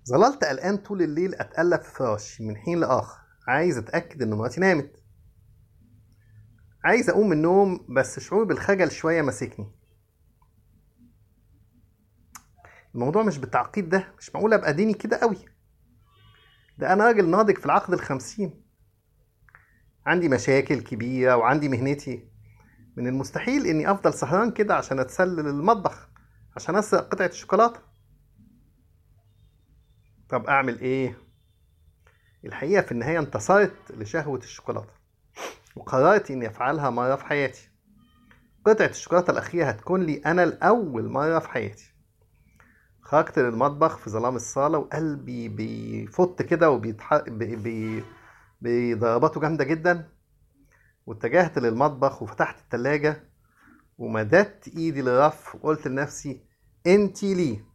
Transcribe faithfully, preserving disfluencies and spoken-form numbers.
ظللت قلقان طول الليل أتقلب في فراشي من حين لآخر، عايز أتأكد إن مراتي نامت. عايز أقوم من النوم بس شعور بالخجل شوية ماسكني. الموضوع مش بالتعقيد ده، مش معقول أبقى ديني كده قوي. ده أنا راجل ناضج في العقد الخمسين، عندي مشاكل كبيرة وعندي مهنتي. من المستحيل إني أفضل سهران كده عشان أتسلل المطبخ، عشان أسرق قطعة الشوكولاتة. طب أعمل إيه؟ الحقيقة في النهاية انتصرت لشهوة الشوكولاتة، وقررت إني أفعلها مرة في حياتي. قطعة الشوكولاتة الأخيرة هتكون لي أنا لأول مرة في حياتي. خرجت للمطبخ في ظلام الصالة وقلبي بيفط كده وبيضرباته بي... بي... بضرباته جامدة جدا. واتجهت للمطبخ وفتحت التلاجة ومددت ايدي للرف وقلت لنفسي: انتي ليه؟